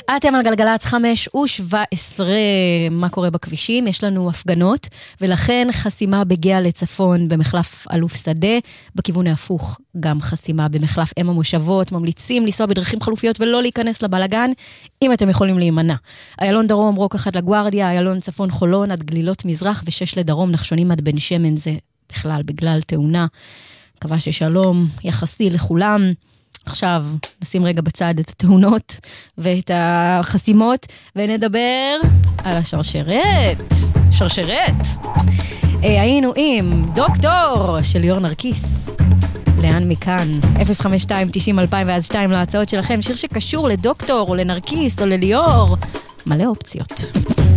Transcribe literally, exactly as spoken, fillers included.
אתם על גלגלץ חמש ושבע עשרה, מה קורה בכבישים? יש לנו הפגנות, ולכן חסימה בגאה לצפון במחלף אלוף שדה, בכיוון ההפוך גם חסימה במחלף אם המושבות, ממליצים לנסוע בדרכים חלופיות ולא להיכנס לבלגן, אם אתם יכולים להימנע. איילון דרום, רוק אחת לגוארדיה, איילון צפון חולון עד גלילות מזרח, ושש לדרום נחשונים עד בן שמן, זה בכלל בגלל תאונה. מקווה ששלום יחסי לכולם. עכשיו נשים רגע בצד את התאונות ואת החסימות, ונדבר על השרשרת. שרשרת. היינו עם דוקטור של ליאור נרקיס. לאן מכאן? אפס חמש שתיים תשעים אלפיים ואז שתיים להצעות שלכם. שיר שקשור לדוקטור או לנרקיס או לליאור. מלא אופציות.